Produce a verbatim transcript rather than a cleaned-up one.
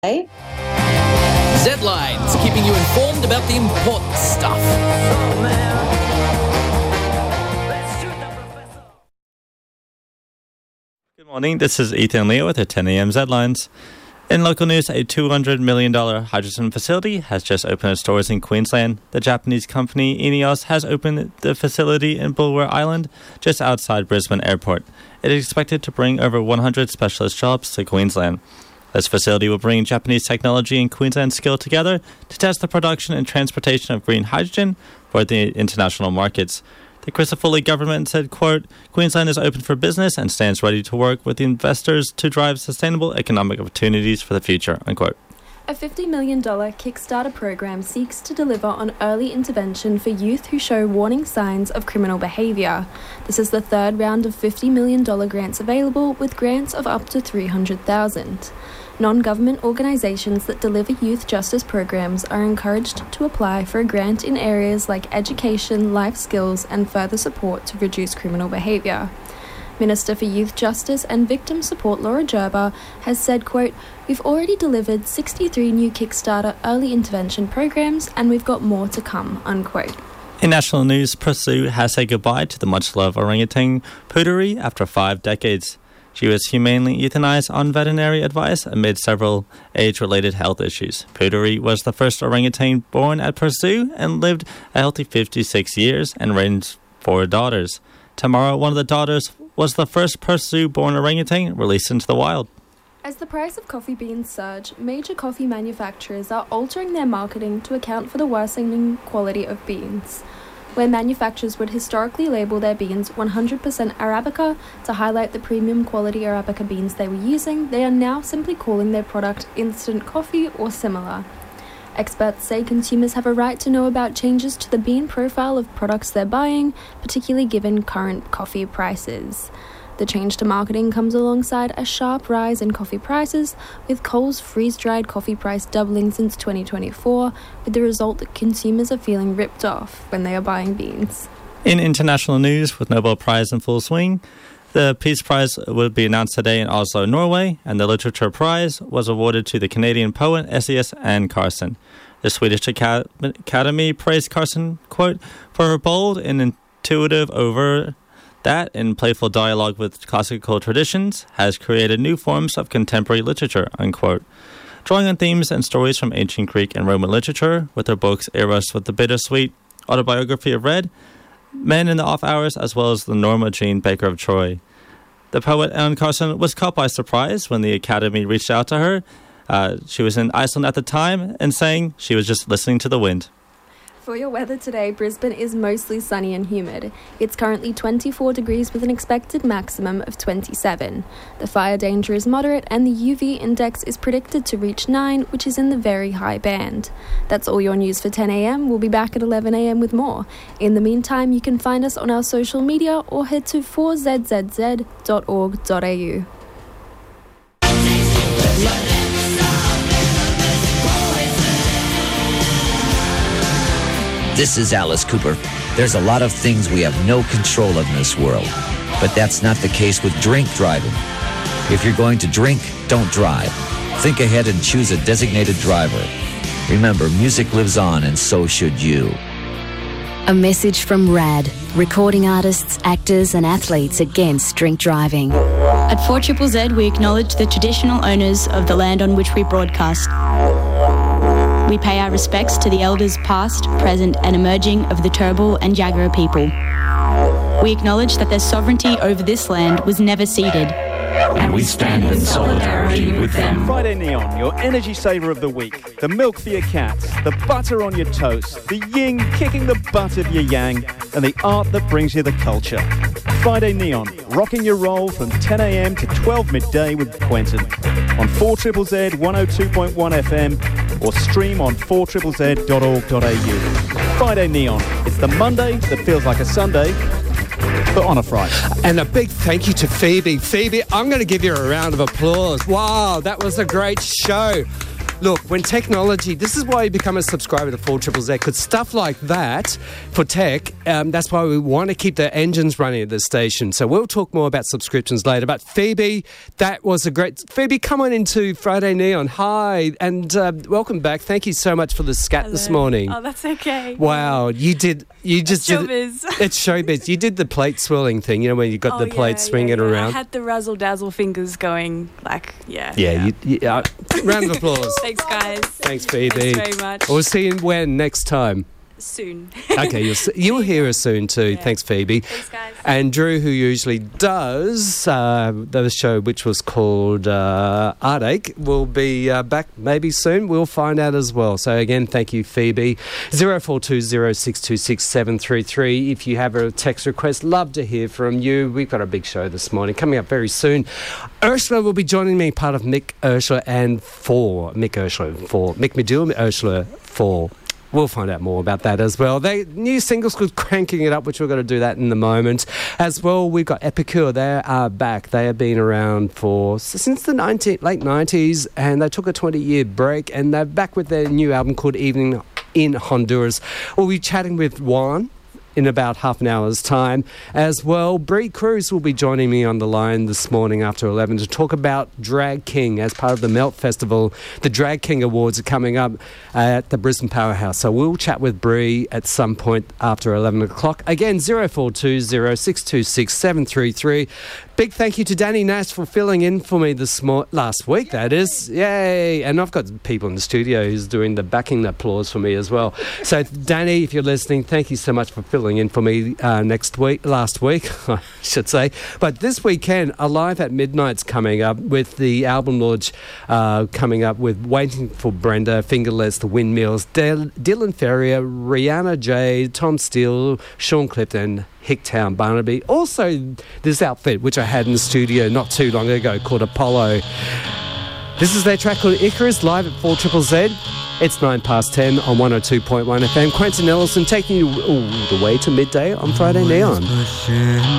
Hey. Z-Lines, keeping you informed about the important stuff. Good morning, this is Ethan Leo with the ten a.m. Z-Lines. In local news, a two hundred million dollars hydrogen facility has just opened its doors in Queensland. The Japanese company INEOS has opened the facility in Bulwer Island, just outside Brisbane Airport. It is expected to bring over one hundred specialist jobs to Queensland. This facility will bring Japanese technology and Queensland skill together to test the production and transportation of green hydrogen for the international markets. The Crisafulli government said, quote, Queensland is open for business and stands ready to work with the investors to drive sustainable economic opportunities for the future, unquote. A fifty million dollars Kickstarter program seeks to deliver on early intervention for youth who show warning signs of criminal behaviour. This is the third round of fifty million dollars grants available, with grants of up to three hundred thousand dollars. Non-government organisations that deliver youth justice programs are encouraged to apply for a grant in areas like education, life skills and further support to reduce criminal behaviour. Minister for Youth Justice and Victim Support Laura Gerber has said, quote, we've already delivered sixty-three new Kickstarter early intervention programs and we've got more to come, unquote. In national news, Pursu has said goodbye to the much-loved orangutan Puteri after five decades. She was humanely euthanized on veterinary advice amid several age-related health issues. Puteri was the first orangutan born at Pursu and lived a healthy fifty-six years and raised four daughters. Tamara, one of the daughters, was the first Pursu-born orangutan released into the wild. As the price of coffee beans surge, major coffee manufacturers are altering their marketing to account for the worsening quality of beans. Where manufacturers would historically label their beans one hundred percent Arabica to highlight the premium quality Arabica beans they were using, they are now simply calling their product instant coffee or similar. Experts say consumers have a right to know about changes to the bean profile of products they're buying, particularly given current coffee prices. The change to marketing comes alongside a sharp rise in coffee prices, with Coles freeze-dried coffee price doubling since twenty twenty-four, with the result that consumers are feeling ripped off when they are buying beans. In international news, with Nobel Prize in full swing, the Peace Prize will be announced today in Oslo, Norway, and the Literature Prize was awarded to the Canadian poet, essayist Anne Carson. The Swedish Academy praised Carson, quote, for her bold and intuitive over that, in playful dialogue with classical traditions, has created new forms of contemporary literature, unquote. Drawing on themes and stories from ancient Greek and Roman literature, with her books Eros with the Bittersweet, Autobiography of Red, Men in the Off Hours, as well as the Norma Jean Baker of Troy. The poet Anne Carson was caught by surprise when the Academy reached out to her. Uh, she was in Iceland at the time and saying she was just listening to the wind. For your weather today, Brisbane is mostly sunny and humid. It's currently twenty-four degrees with an expected maximum of twenty-seven. The fire danger is moderate and the U V index is predicted to reach nine, which is in the very high band. That's all your news for ten a.m. We'll be back at eleven a.m. with more. In the meantime, you can find us on our social media or head to four z z z dot org dot a u. This is Alice Cooper. There's a lot of things we have no control of in this world, but that's not the case with drink driving. If you're going to drink, don't drive. Think ahead and choose a designated driver. Remember, music lives on and so should you. A message from RAD, recording artists, actors and athletes against drink driving. At four Z Z Z, we acknowledge the traditional owners of the land on which we broadcast. We pay our respects to the elders past, present and emerging of the Turrbal and Jagera people. We acknowledge that their sovereignty over this land was never ceded. And we stand in solidarity with them. Friday Neon, your energy saver of the week. The milk for your cats, the butter on your toast, the yin kicking the butt of your yang, and the art that brings you the culture. Friday Neon, rocking your roll from ten a.m. to twelve midday with Quentin on four Z Z Z one oh two point one F M or stream on four Z Z Z dot org dot a u. Friday Neon, it's the Monday that feels like a Sunday, but on a Friday. And a big thank you to Phoebe. Phoebe, I'm going to give you a round of applause. Wow, that was a great show. Look, when technology, this is why you become a subscriber to four Z Z Z, because stuff like that for tech, um, that's why we want to keep the engines running at this station. So we'll talk more about subscriptions later. But Phoebe, that was a great... Phoebe, come on into Friday Neon. Hi, and uh, welcome back. Thank you so much for the scat Hello. this morning. Oh, that's okay. Wow, you did... You just it's did showbiz. It's showbiz. You did the plate swirling thing, you know, when you got oh, the plate yeah, swinging yeah, yeah. around. I had the razzle dazzle fingers going, like, yeah. Yeah, yeah. You, you, uh, round of applause. Thanks, guys. Thanks, Phoebe. Thanks very much. We'll see you when next time. Soon. Okay, you'll see, you'll hear us soon too. Yeah. Thanks, Phoebe. Thanks, guys. And Drew, who usually does uh, the show, which was called uh, Heartache, will be uh, back maybe soon. We'll find out as well. So again, thank you, Phoebe. zero four two zero six two six seven three three. If you have a text request, love to hear from you. We've got a big show this morning coming up very soon. Ursula will be joining me, part of Mick Ursula and four. Mick Ursula four. Mick Medill, Ursula four. We'll find out more about that as well. They new singles was cranking it up, which we're going to do that in a moment. As well, we've got Epicure. They are back. They have been around for since the nineteen, late nineties, and they took a twenty-year break, and they're back with their new album called Evening in Honduras. We'll be chatting with Juan in about half an hour's time. As well, Bree Cruz will be joining me on the line this morning after eleven to talk about Drag King as part of the Melt Festival. The Drag King Awards are coming up at the Brisbane Powerhouse. So we'll chat with Bree at some point after eleven o'clock. Again, zero four two zero six two six seven three three. Big thank you to Danny Nash for filling in for me this mo- last week, that is. Yay! And I've got people in the studio who's doing the backing applause for me as well. So, Danny, if you're listening, thank you so much for filling in for me uh, next week, last week, I should say. But this weekend, Alive at Midnight's coming up with the album launch uh, coming up with Waiting for Brenda, Fingerless, The Windmills, Dil- Dylan Ferrier, Rihanna J, Tom Steele, Sean Clifton, Hicktown Barnaby. Also, this outfit, which I had in the studio not too long ago, called Apollo. This is their track called Icarus, live at four Z Z Z. It's nine past ten on one oh two point one F M. Quentin Ellison taking you all the way to midday on Friday Neon.